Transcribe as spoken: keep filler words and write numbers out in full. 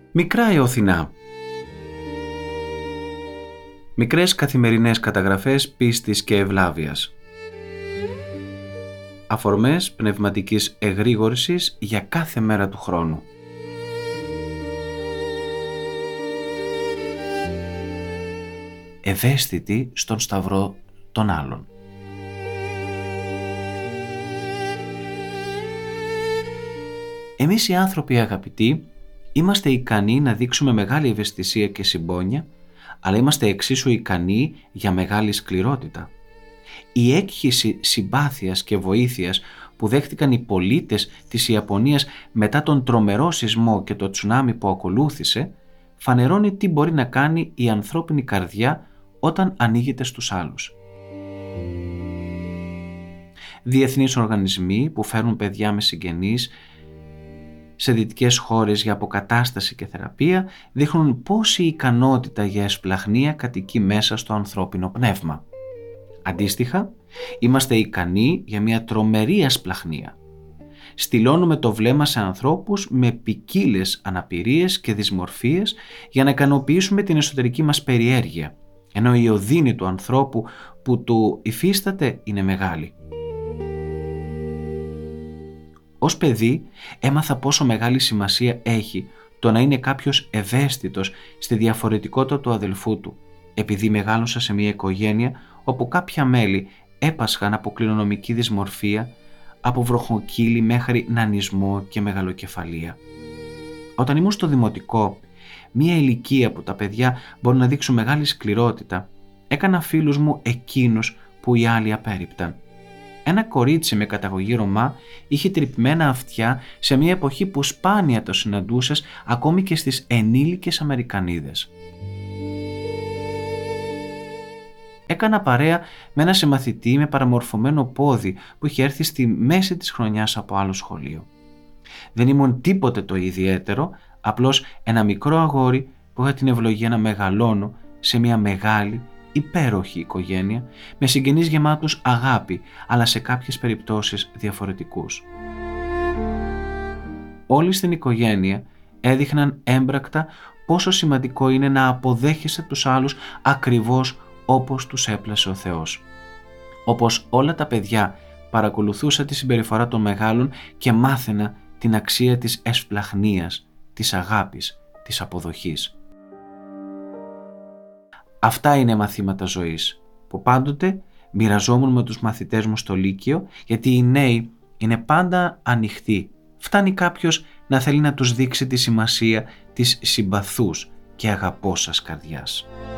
Μικρά Εωθινά. Μικρές καθημερινές καταγραφές πίστης και ευλάβειας. Αφορμές πνευματικής εγρήγορσης για κάθε μέρα του χρόνου. Ευαίσθητοι στον σταυρό των άλλων. Εμείς οι άνθρωποι αγαπητοί είμαστε ικανοί να δείξουμε μεγάλη ευαισθησία και συμπόνια, αλλά είμαστε εξίσου ικανοί για μεγάλη σκληρότητα. Η έκχυση συμπάθειας και βοήθειας που δέχτηκαν οι πολίτες της Ιαπωνίας μετά τον τρομερό σεισμό και το τσουνάμι που ακολούθησε, φανερώνει τι μπορεί να κάνει η ανθρώπινη καρδιά όταν ανοίγεται στους άλλους. Διεθνείς οργανισμοί που φέρνουν παιδιά με συγγενείς σε δυτικές χώρες για αποκατάσταση και θεραπεία δείχνουν πόση ικανότητα για εσπλαχνία κατοικεί μέσα στο ανθρώπινο πνεύμα. Αντίστοιχα, είμαστε ικανοί για μια τρομερή ασπλαχνία. Στυλώνουμε το βλέμμα σε ανθρώπους με ποικίλες αναπηρίες και δυσμορφίες για να ικανοποιήσουμε την εσωτερική μας περιέργεια, ενώ η οδύνη του ανθρώπου που του υφίσταται είναι μεγάλη. Ως παιδί έμαθα πόσο μεγάλη σημασία έχει το να είναι κάποιος ευαίσθητος στη διαφορετικότητα του αδελφού του, επειδή μεγάλωσα σε μια οικογένεια όπου κάποια μέλη έπασχαν από κληρονομική δυσμορφία, από βροχοκύλι μέχρι νανισμό και μεγαλοκεφαλία. Όταν ήμουν στο δημοτικό, μια ηλικία που τα παιδιά μπορούν να δείξουν μεγάλη σκληρότητα, έκανα φίλους μου εκείνους που οι άλλοι απέρριπταν. Ένα κορίτσι με καταγωγή Ρωμά είχε τρυπημένα αυτιά σε μια εποχή που σπάνια το συναντούσες ακόμη και στις ενήλικες Αμερικανίδες. Έκανα παρέα με ένα συμμαθητή με παραμορφωμένο πόδι που είχε έρθει στη μέση της χρονιάς από άλλο σχολείο. Δεν ήμουν τίποτε το ιδιαίτερο, απλώς ένα μικρό αγόρι που είχα την ευλογία να μεγαλώνω σε μια μεγάλη, υπέροχη οικογένεια με συγγενείς γεμάτους αγάπη, αλλά σε κάποιες περιπτώσεις διαφορετικούς. Όλοι στην οικογένεια έδειχναν έμπρακτα πόσο σημαντικό είναι να αποδέχεσαι τους άλλους ακριβώς όπως τους έπλασε ο Θεός. Όπως όλα τα παιδιά παρακολουθούσα τη συμπεριφορά των μεγάλων και μάθαινα την αξία της εσπλαχνίας, της αγάπης, της αποδοχής. Αυτά είναι μαθήματα ζωής που πάντοτε μοιραζόμουν με τους μαθητές μου στο Λύκειο, γιατί οι νέοι είναι πάντα ανοιχτοί. Φτάνει κάποιος να θέλει να τους δείξει τη σημασία της συμπαθούς και αγαπώσας καρδιάς.